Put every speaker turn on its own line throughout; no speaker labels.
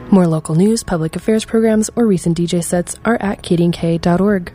More local news, public affairs programs, or recent DJ sets are at kdnk.org.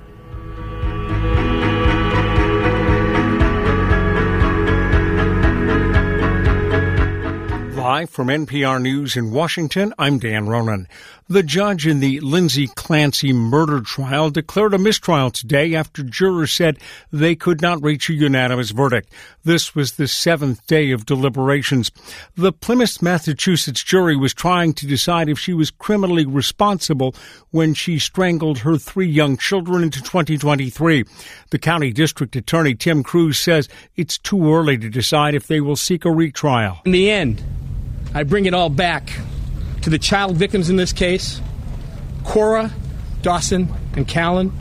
Live from NPR News in Washington, I'm Dan Ronan. The judge in the Lindsay Clancy murder trial declared a mistrial today after jurors said they could not reach a unanimous verdict. This was the seventh day of deliberations. The Plymouth, Massachusetts jury was trying to decide if she was criminally responsible when she strangled her 3 young children into 2023. The county district attorney, Tim Cruz, says it's too early to decide if they will seek a retrial.
In the end, I bring it all back to the child victims in this case, Cora, Dawson, and Callan.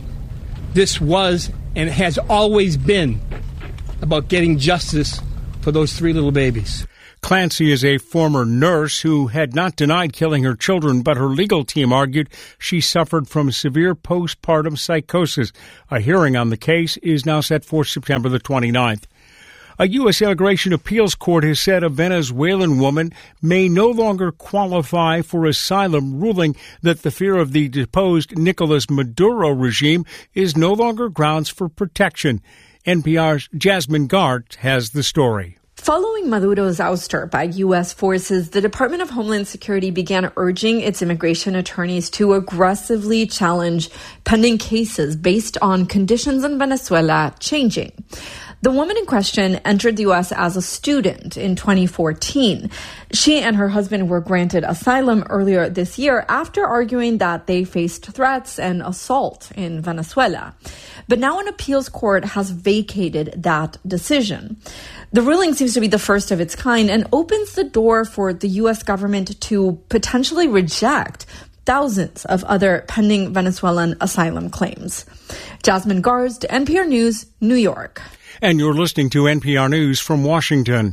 This was and has always been about getting justice for those 3 little babies.
Clancy is a former nurse who had not denied killing her children, but her legal team argued she suffered from severe postpartum psychosis. A hearing on the case is now set for September the 29th. A U.S. Immigration Appeals Court has said a Venezuelan woman may no longer qualify for asylum, ruling that the fear of the deposed Nicolas Maduro regime is no longer grounds for protection. NPR's Jasmine Gart has the story.
Following Maduro's ouster by U.S. forces, the Department of Homeland Security began urging its immigration attorneys to aggressively challenge pending cases based on conditions in Venezuela changing. The woman in question entered the U.S. as a student in 2014. She and her husband were granted asylum earlier this year after arguing that they faced threats and assault in Venezuela. But now an appeals court has vacated that decision. The ruling seems to be the first of its kind and opens the door for the U.S. government to potentially reject thousands of other pending Venezuelan asylum claims. Jasmine Garst, NPR News, New York.
And you're listening to NPR News from Washington.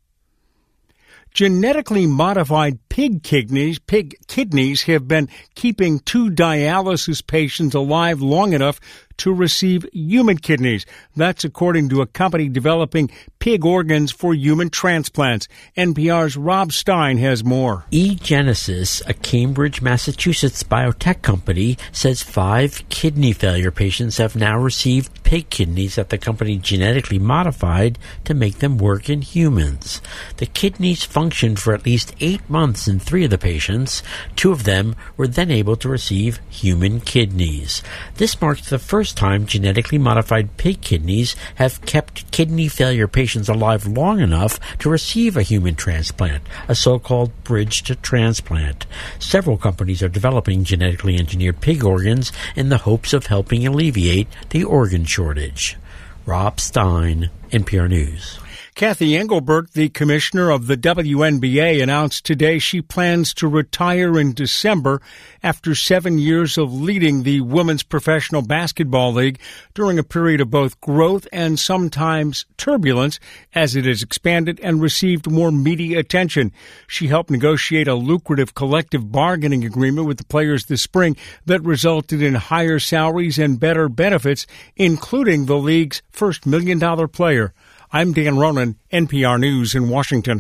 Genetically modified pig kidneys have been keeping 2 dialysis patients alive long enough to receive human kidneys. That's according to a company developing pig organs for human transplants. NPR's Rob Stein has more.
eGenesis, a Cambridge, Massachusetts biotech company, says 5 kidney failure patients have now received pig kidneys that the company genetically modified to make them work in humans. The kidneys functioned for at least 8 months in 3 of the patients. 2 of them were then able to receive human kidneys. This marks the first time genetically modified pig kidneys have kept kidney failure patients alive long enough to receive a human transplant, a so-called bridge to transplant. Several companies are developing genetically engineered pig organs in the hopes of helping alleviate the organ shortage. Rob Stein, NPR News.
Kathy Engelbert, the commissioner of the WNBA, announced today she plans to retire in December after 7 years of leading the Women's Professional Basketball League during a period of both growth and sometimes turbulence as it has expanded and received more media attention. She helped negotiate a lucrative collective bargaining agreement with the players this spring that resulted in higher salaries and better benefits, including the league's first $1 million player. I'm Dan Ronan, NPR News in Washington.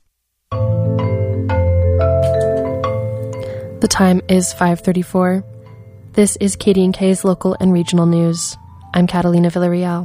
The time is 5:34. This is KDNK's local and regional news. I'm Catalina Villarreal.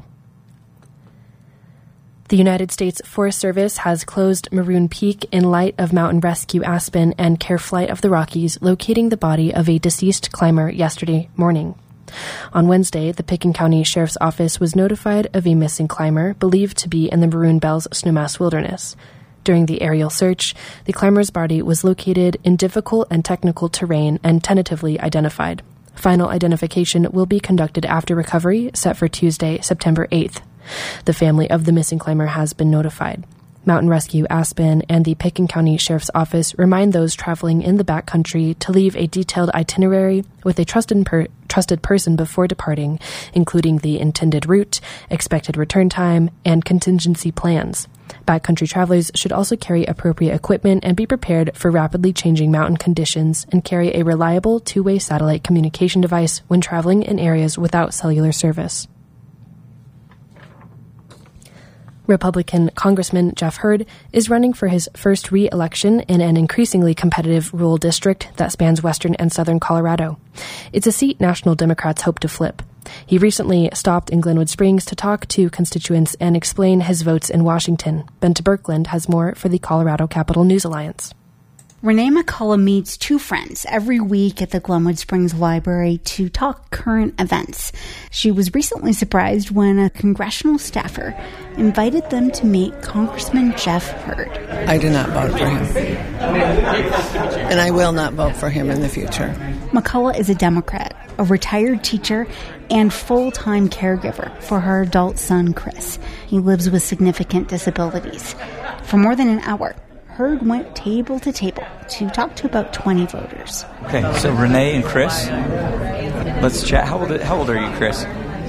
The United States Forest Service has closed Maroon Peak in light of Mountain Rescue Aspen and Care Flight of the Rockies locating the body of a deceased climber yesterday morning. On Wednesday, the Pitkin County Sheriff's Office was notified of a missing climber believed to be in the Maroon Bells Snowmass Wilderness. During the aerial search, the climber's body was located in difficult and technical terrain and tentatively identified. Final identification will be conducted after recovery, set for Tuesday, September 8th. The family of the missing climber has been notified. Mountain Rescue Aspen and the Pitkin County Sheriff's Office remind those traveling in the backcountry to leave a detailed itinerary with a trusted person before departing, including the intended route, expected return time, and contingency plans. Backcountry travelers should also carry appropriate equipment and be prepared for rapidly changing mountain conditions and carry a reliable two-way satellite communication device when traveling in areas without cellular service. Republican Congressman Jeff Hurd is running for his first re-election in an increasingly competitive rural district that spans western and southern Colorado. It's a seat National Democrats hope to flip. He recently stopped in Glenwood Springs to talk to constituents and explain his votes in Washington. Bente Birkeland has more for the Colorado Capital News Alliance.
Renee McCullough meets two friends every week at the Glenwood Springs Library to talk current events. She was recently surprised when a congressional staffer invited them to meet Congressman Jeff Hurd.
I do not vote for him, and I will not vote for him in the future.
McCullough is a Democrat, a retired teacher, and full-time caregiver for her adult son, Chris. He lives with significant disabilities. For more than an hour, Hurd went table to table to talk to about 20 voters.
Okay, so Renee and Chris, let's chat. How old are you, Chris?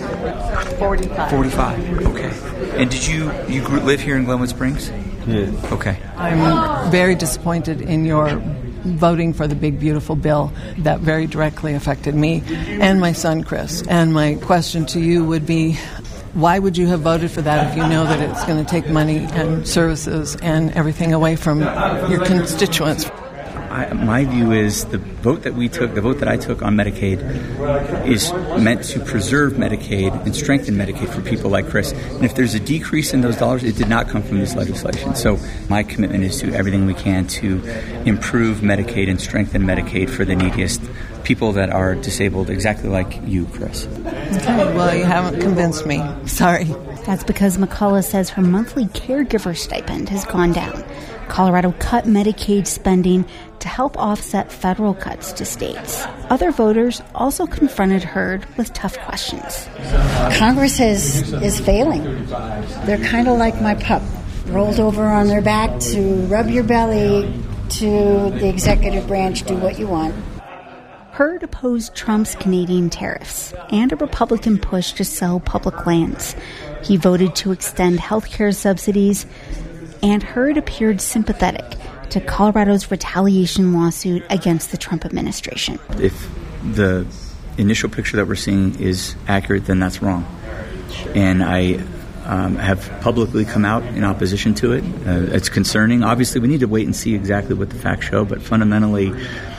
45.
45, okay. And did you live here in Glenwood Springs?
Yeah.
Okay.
I'm very disappointed in your voting for the big, beautiful bill. That very directly affected me and my son, Chris. And my question to you would be, why would you have voted for that if you know that it's going to take money and services and everything away from your constituents?
My view is the vote that I took on Medicaid is meant to preserve Medicaid and strengthen Medicaid for people like Chris. And if there's a decrease in those dollars, it did not come from this legislation. So my commitment is to do everything we can to improve Medicaid and strengthen Medicaid for the neediest people that are disabled, exactly like you, Chris.
Okay, well, you haven't convinced me. Sorry.
That's because McCullough says her monthly caregiver stipend has gone down. Colorado cut Medicaid spending to help offset federal cuts to states. Other voters also confronted Hurd with tough questions.
Congress is failing. They're kind of like my pup, rolled over on their back to rub your belly, to the executive branch, do what you want.
Hurd opposed Trump's Canadian tariffs and a Republican push to sell public lands. He voted to extend health care subsidies, and Hurd appeared sympathetic to Colorado's retaliation lawsuit against the Trump administration.
If the initial picture that we're seeing is accurate, then that's wrong. And I have publicly come out in opposition to it. It's concerning. Obviously, we need to wait and see exactly what the facts show, but fundamentally,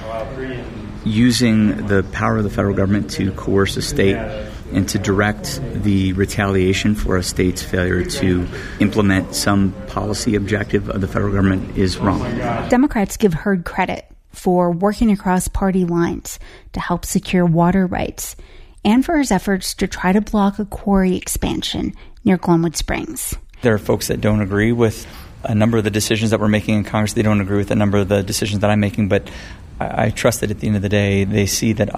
using the power of the federal government to coerce a state and to direct the retaliation for a state's failure to implement some policy objective of the federal government is wrong.
Democrats give Hurd credit for working across party lines to help secure water rights and for his efforts to try to block a quarry expansion near Glenwood Springs.
There are folks that don't agree with a number of the decisions that we're making in Congress. They don't agree with a number of the decisions that I'm making, but I trust that at the end of the day, they see that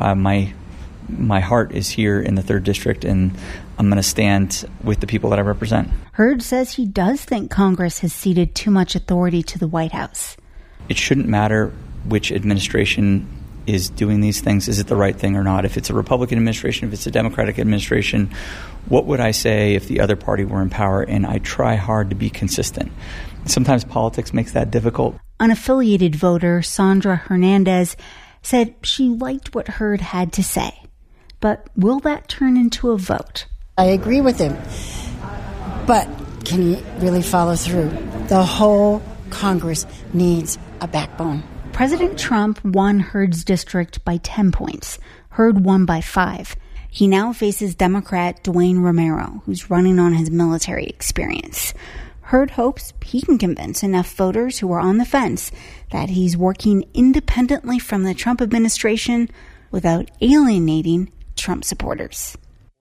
my heart is here in the 3rd District, and I'm going to stand with the people that I represent.
Hurd says he does think Congress has ceded too much authority to the White House.
It shouldn't matter which administration is doing these things. Is it the right thing or not? If it's a Republican administration, if it's a Democratic administration, what would I say if the other party were in power? And I try hard to be consistent. Sometimes politics makes that difficult.
Unaffiliated voter Sandra Hernandez said she liked what Hurd had to say. But will that turn into a vote?
I agree with him. But can he really follow through? The whole Congress needs a backbone.
President Trump won Hurd's district by 10 points. Hurd won by 5. He now faces Democrat Dwayne Romero, who's running on his military experience. Hurd hopes he can convince enough voters who are on the fence that he's working independently from the Trump administration without alienating Trump supporters.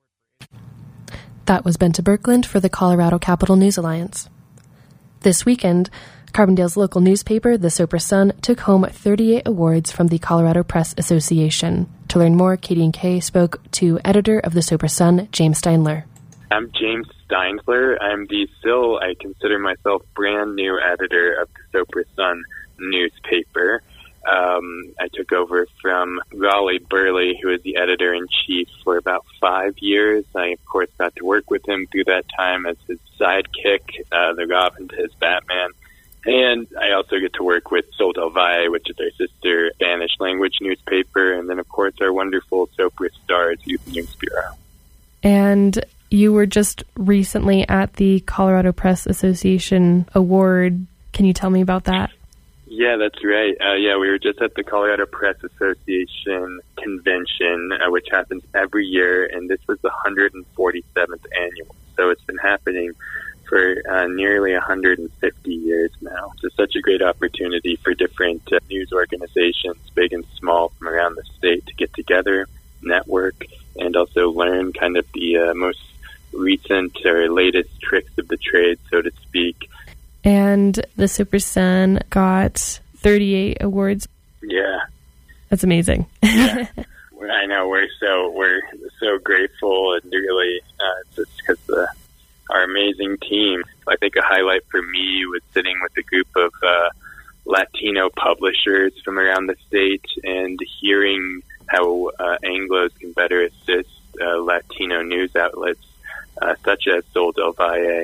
That was Bente Birkeland for the Colorado Capital News Alliance. This weekend, Carbondale's local newspaper, the Sopris Sun, took home 38 awards from the Colorado Press Association. To learn more, Katie and Kay spoke to editor of the Sopris Sun, James Steindler.
I'm James Steindler. I'm I consider myself brand new editor of the Sopris Sun newspaper. I took over from Raleigh Burley, who was the editor-in-chief for about 5 years. I, of course, got to work with him through that time as his sidekick, the Robin to his Batman. And I also get to work with Sol del Valle, which is our sister Spanish-language newspaper, and then, of course, our wonderful Sopris Star's Youth News Bureau.
And You were just recently at the Colorado Press Association Award. Can you tell me about that?
Yeah, that's right. We were just at the Colorado Press Association convention, which happens every year, and this was the 147th annual. So it's been happening for nearly 150 years now. It's such a great opportunity for different news organizations, big and small, from around the state to get together, network, and also learn kind of the most recent or latest tricks of the trade, so to speak.
And the Super Sun got 38 awards.
Yeah.
That's amazing.
Yeah. I know we're so grateful, and really just because our amazing team. I think a highlight for me was sitting with a group of Latino publishers from around the state and hearing how Anglos can better assist Latino news outlets such as Sol del Valle,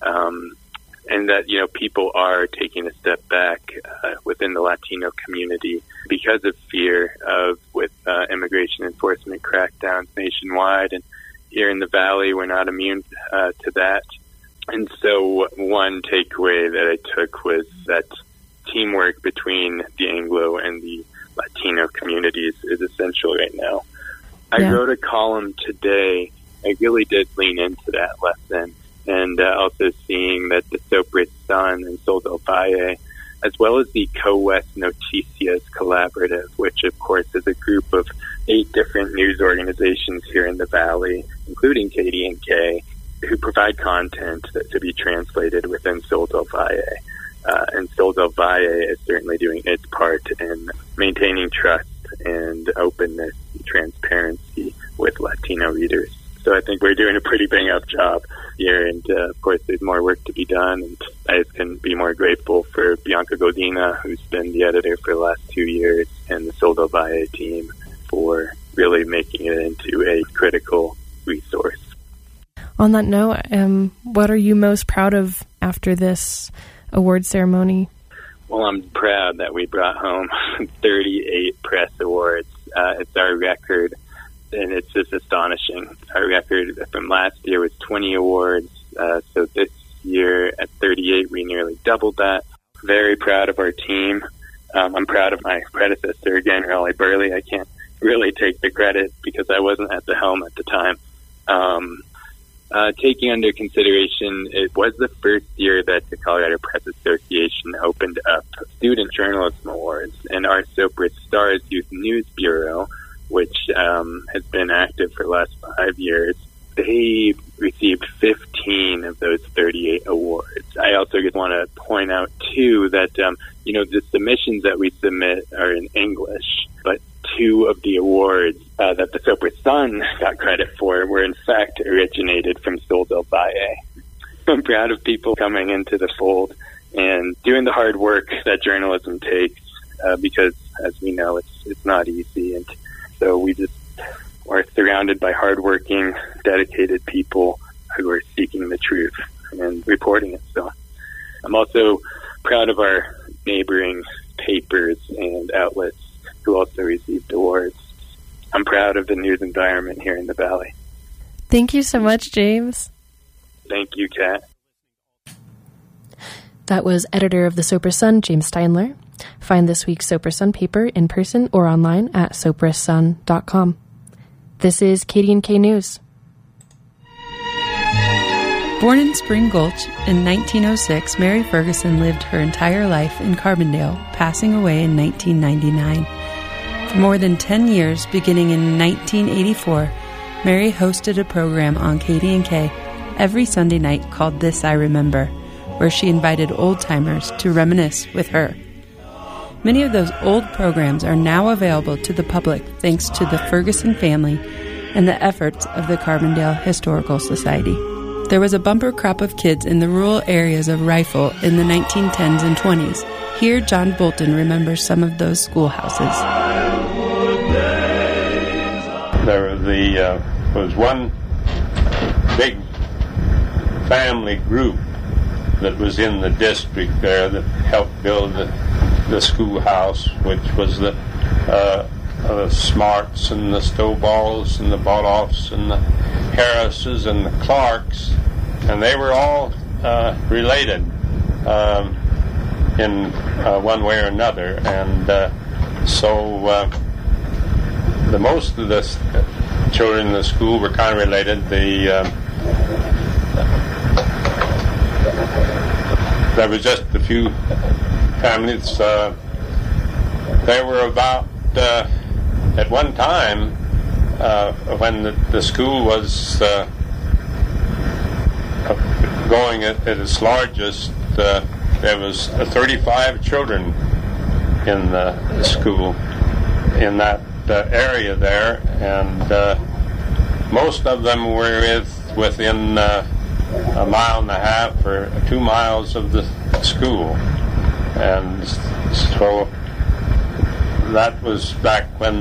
and that, people are taking a step back within the Latino community because of fear with immigration enforcement crackdowns nationwide. And here in the Valley, we're not immune to that. And so one takeaway that I took was that teamwork between the Anglo and the Latino communities is essential right now. I wrote a column today. I really did lean into that lesson, and also seeing that the Sopris Sun and Sol del Valle, as well as the Co-West Noticias Collaborative, which of course is a group of 8 different news organizations here in the Valley, including KDNK, who provide content to be translated within Sol del Valle. And Sol del Valle is certainly doing its part in maintaining trust and openness and transparency with Latino readers. So I think we're doing a pretty bang-up job here, and of course there's more work to be done, and I just couldn't be more grateful for Bianca Godina, who's been the editor for the last 2 years, and the Sol del Valle team for really making it into a critical resource.
On that note, what are you most proud of after this award ceremony?
Well, I'm proud that we brought home 38 press awards. It's our record, and it's just astonishing. Our record from last year was 20 awards, so this year at 38, we nearly doubled that. Very proud of our team. I'm proud of my predecessor again, Raleigh Burley. I can't really take the credit because I wasn't at the helm at the time. Taking under consideration, it was the first year that the Colorado Press Association opened up Student Journalism Awards, and our Sopris Stars Youth News Bureau, which has been active for the last 5 years, they received 15 of those 38 awards. I also just want to point out, too, that, the submissions that we submit are in English, but 2 of the awards that the Sopris Sun got credit for were, in fact, originated from Sol del Valle. I'm proud of people coming into the fold and doing the hard work that journalism takes because, as we know, it's not easy. And so we just are surrounded by hardworking, dedicated people who are seeking the truth and reporting it. So I'm also proud of our neighboring papers and outlets who also received awards. I'm proud of the news environment here in the Valley.
Thank you so much, James.
Thank you, Kat.
That was editor of the Sopris Sun, James Steinler. Find this week's Sopris Sun paper in person or online at soprissun.com. This is KDNK News.
Born in Spring Gulch in 1906, Mary Ferguson lived her entire life in Carbondale, passing away in 1999. For more than 10 years, beginning in 1984, Mary hosted a program on KDNK every Sunday night called This I Remember, where she invited old-timers to reminisce with her. Many of those old programs are now available to the public thanks to the Ferguson family and the efforts of the Carbondale Historical Society. There was a bumper crop of kids in the rural areas of Rifle in the 1910s and 20s. Here, John Bolton remembers some of those schoolhouses.
There was one big family group that was in the district there that helped build the schoolhouse, which was the Smarts and the Stovall's and the Boloffs and the Harrises and the Clarks, and they were all related in one way or another. And so the most of the children in the school were kind of related. There was just a few families. There were about, at one time, when the school was going at its largest, there was 35 children in the school in that area there, and most of them were within a mile and a half or 2 miles of the school. And so that was back when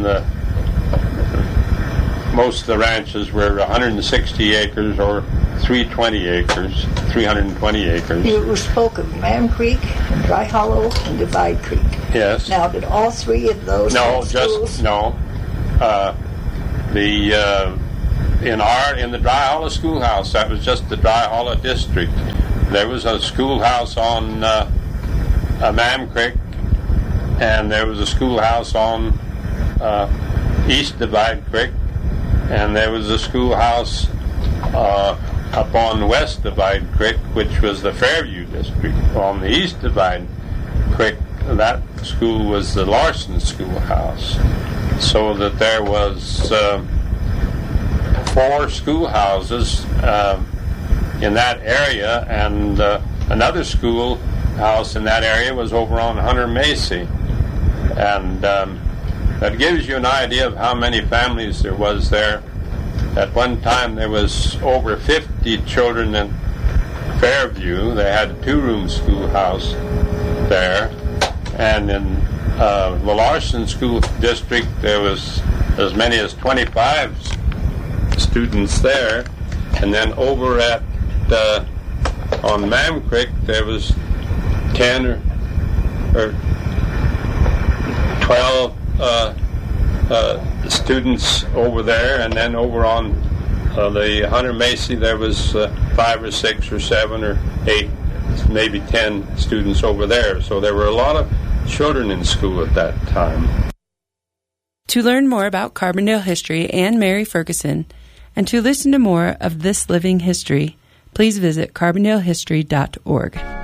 most of the ranches were 160 acres or 320 acres.
You spoke of Man Creek, and Dry Hollow, and Divide Creek.
Yes.
Now, did all three of those schools?
No. In the Dry Hollow schoolhouse, that was just the Dry Hollow district. There was a schoolhouse on Man Creek, and there was a schoolhouse on East Divide Creek, and there was a schoolhouse up on West Divide Creek, which was the Fairview district. On the East Divide Creek, that school was the Larson schoolhouse. So that there was 4 schoolhouses in that area, and another schoolhouse in that area was over on Hunter Macy. And that gives you an idea of how many families there was there. At one time there was over 50 children in Fairview. They had a 2-room schoolhouse there. And in the Larson School District there was as many as 25 students there. And then over at on Mam Creek there was 10 or 12 students over there, and then over on the Hunter Macy there was 5 or 6 or 7 or 8, maybe 10 students over there. So there were a lot of children in school at that time.
To learn more about Carbondale history and Mary Ferguson, and to listen to more of This Living History, please visit carbondalehistory.org.